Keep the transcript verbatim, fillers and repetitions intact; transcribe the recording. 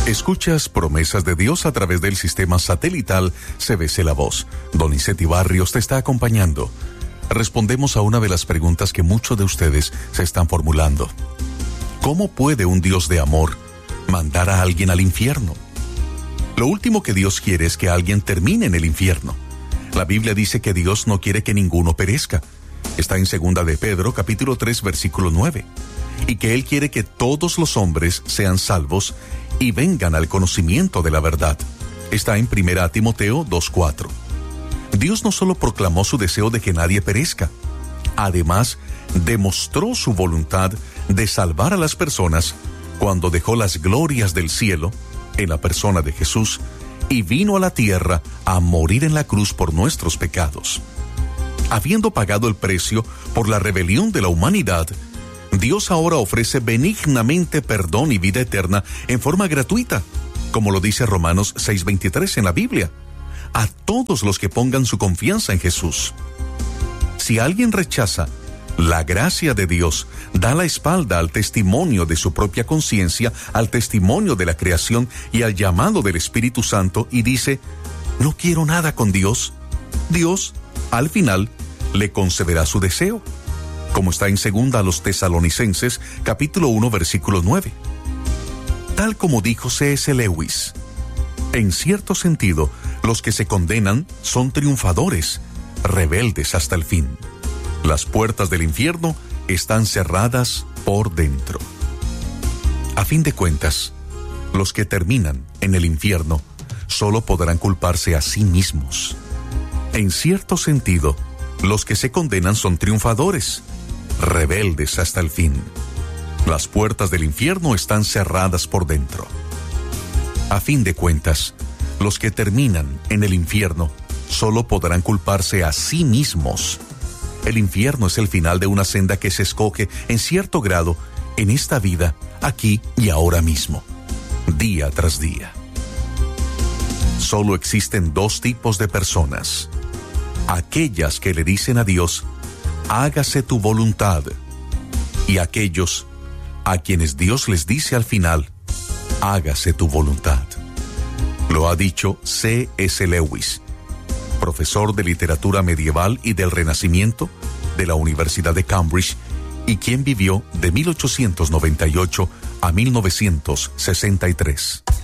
Escuchas Promesas de Dios a través del sistema satelital C B C La Voz. Donizetti Barrios te está acompañando. Respondemos a una de las preguntas que muchos de ustedes se están formulando. ¿Cómo puede un Dios de amor mandar a alguien al infierno? Lo último que Dios quiere es que alguien termine en el infierno. La Biblia dice que Dios no quiere que ninguno perezca. Está en segunda de Pedro, capítulo tres, versículo nueve. Y que Él quiere que todos los hombres sean salvos y vengan al conocimiento de la verdad. Está en primera Timoteo dos cuatro. Dios no solo proclamó su deseo de que nadie perezca, además demostró su voluntad de salvar a las personas cuando dejó las glorias del cielo en la persona de Jesús y vino a la tierra a morir en la cruz por nuestros pecados. Habiendo pagado el precio por la rebelión de la humanidad, Dios ahora ofrece benignamente perdón y vida eterna en forma gratuita, como lo dice Romanos seis veintitrés en la Biblia, a todos los que pongan su confianza en Jesús. Si alguien rechaza la gracia de Dios, da la espalda al testimonio de su propia conciencia, al testimonio de la creación y al llamado del Espíritu Santo y dice, no quiero nada con Dios, Dios, al final, le concederá su deseo, como está en segunda a los Tesalonicenses, capítulo uno, versículo nueve. Tal como dijo C S Lewis, en cierto sentido, los que se condenan son triunfadores, rebeldes hasta el fin. Las puertas del infierno están cerradas por dentro. A fin de cuentas, los que terminan en el infierno solo podrán culparse a sí mismos. En cierto sentido, los que se condenan son triunfadores, rebeldes hasta el fin. Las puertas del infierno están cerradas por dentro. A fin de cuentas, los que terminan en el infierno solo podrán culparse a sí mismos. El infierno es el final de una senda que se escoge en cierto grado en esta vida, aquí y ahora mismo, día tras día. Solo existen dos tipos de personas: aquellas que le dicen a Dios, hágase tu voluntad, y aquellos a quienes Dios les dice al final, hágase tu voluntad. Lo ha dicho C S Lewis, profesor de literatura medieval y del Renacimiento de la Universidad de Cambridge, y quien vivió de mil ochocientos noventa y ocho a mil novecientos sesenta y tres.